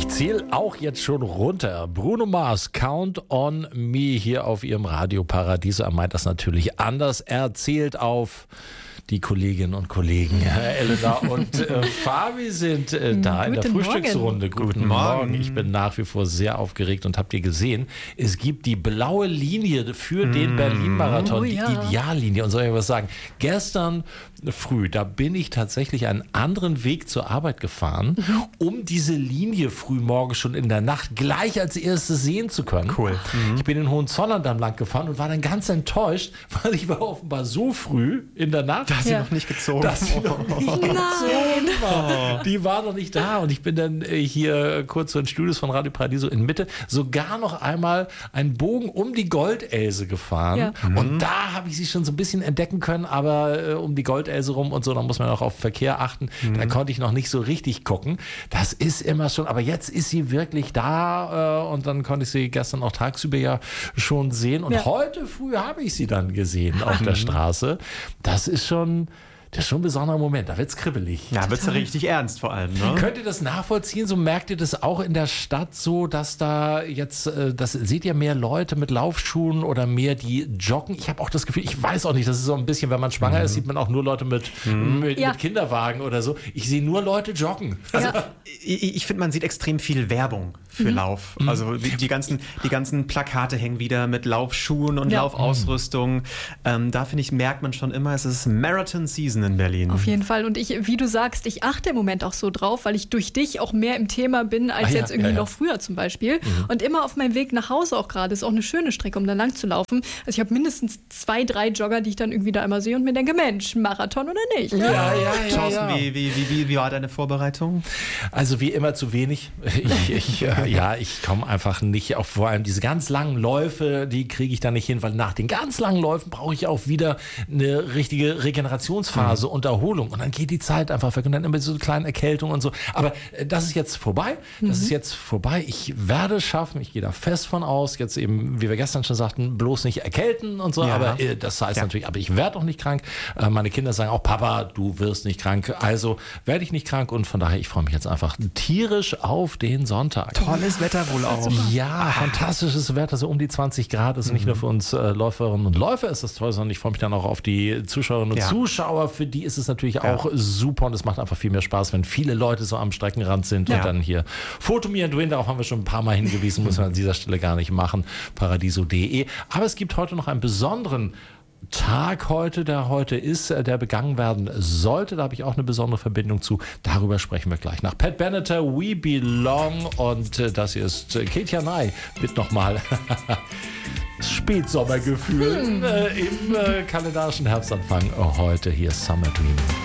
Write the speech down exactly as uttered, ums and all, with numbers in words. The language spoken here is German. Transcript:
Ich zähle auch jetzt schon runter. Bruno Mars, Count on Me hier auf ihrem Radio Paradiso. Er meint das natürlich anders. Er zählt auf die Kolleginnen und Kollegen. Elena und äh, Fabi sind äh, da in der Frühstücksrunde. Guten, Guten Morgen. Morgen. Ich bin nach wie vor sehr aufgeregt und habt ihr gesehen, es gibt die blaue Linie für den mm. Berlin-Marathon, oh, ja. die Ideallinie. Und soll ich was sagen? Gestern früh, da bin ich tatsächlich einen anderen Weg zur Arbeit gefahren, mhm. um diese Linie früh morgens schon in der Nacht gleich als erstes sehen zu können. Cool. Mhm. Ich bin in Hohenzollern lang gefahren und war dann ganz enttäuscht, weil ich war offenbar so früh in der Nacht, dass ja. sie noch nicht gezogen dass sie noch nicht oh. gezogen war. Die war noch nicht da und ich bin dann hier kurz zu den Studios von Radio Paradiso in Mitte sogar noch einmal einen Bogen um die Goldelse gefahren. Ja. Mhm. Und da habe ich sie schon so ein bisschen entdecken können, aber äh, um die Goldelse rum und so, da muss man auch auf Verkehr achten. Mhm. Da konnte ich noch nicht so richtig gucken. Das ist immer schon, aber jetzt ist sie wirklich da äh, und dann konnte ich sie gestern auch tagsüber ja schon sehen und ja. heute früh habe ich sie dann gesehen auf der Straße. Das ist schon Das ist schon ein besonderer Moment, da wird es kribbelig. Ja, wird es richtig ernst vor allem. Ne? Könnt ihr das nachvollziehen? So merkt ihr das auch in der Stadt so, dass da jetzt, das seht ihr mehr Leute mit Laufschuhen oder mehr die joggen? Ich habe auch das Gefühl, ich weiß auch nicht, das ist so ein bisschen, wenn man schwanger mhm. ist, sieht man auch nur Leute mit, mhm. mit, ja. mit Kinderwagen oder so. Ich sehe nur Leute joggen. Also, ja. Ich, ich finde, man sieht extrem viel Werbung für mhm. Lauf. Also die, die, ganzen, die ganzen Plakate hängen wieder mit Laufschuhen und ja. Laufausrüstung. Ähm, da finde ich, merkt man schon immer, es ist Marathon Season in Berlin. Auf jeden Fall. Und ich, wie du sagst, ich achte im Moment auch so drauf, weil ich durch dich auch mehr im Thema bin, als ah, ja, jetzt irgendwie ja, ja. noch früher zum Beispiel. Mhm. Und immer auf meinem Weg nach Hause auch gerade, ist auch eine schöne Strecke, um da lang zu laufen. Also ich habe mindestens zwei, drei Jogger, die ich dann irgendwie da immer sehe und mir denke, Mensch, Marathon oder nicht? Ja, ja, ja. ja, Thorsten, ja. Wie, wie, wie, wie war deine Vorbereitung? Also wie immer zu wenig. Ich, ich, äh, ja, ich komme einfach nicht auf, vor allem diese ganz langen Läufe, die kriege ich da nicht hin, weil nach den ganz langen Läufen brauche ich auch wieder eine richtige Regenerationsphase, mhm. und Erholung. Und dann geht die Zeit einfach weg und dann immer so kleine Erkältungen und so. Aber äh, das ist jetzt vorbei. Das mhm. ist jetzt vorbei. Ich werde es schaffen. Ich gehe da fest von aus. Jetzt eben, wie wir gestern schon sagten, bloß nicht erkälten und so. Ja. Aber äh, das heißt ja. natürlich, aber ich werde auch nicht krank. Äh, meine Kinder sagen auch, Papa, du wirst nicht krank. Also werde ich nicht krank und von daher, ich freue mich jetzt einfach tierisch auf den Sonntag. Tolles Wetter wohl auch. Ja, ah. fantastisches Wetter, so um die zwanzig Grad. Das ist mhm. nicht nur für uns äh, Läuferinnen und Läufer ist das toll, sondern ich freue mich dann auch auf die Zuschauerinnen und ja. Zuschauer. Für die ist es natürlich ja. auch super und es macht einfach viel mehr Spaß, wenn viele Leute so am Streckenrand sind ja. und dann hier Photo Me and Win, darauf haben wir schon ein paar Mal hingewiesen, müssen wir an dieser Stelle gar nicht machen, paradiso punkt de. Aber es gibt heute noch einen besonderen Tag heute, der heute ist, der begangen werden sollte. Da habe ich auch eine besondere Verbindung zu. Darüber sprechen wir gleich. Nach Pat Benatar, We Belong und das hier ist Katja Nye mit nochmal Spätsommergefühl hm. äh, im äh, kalendarischen Herbstanfang. Heute hier Summer Dream.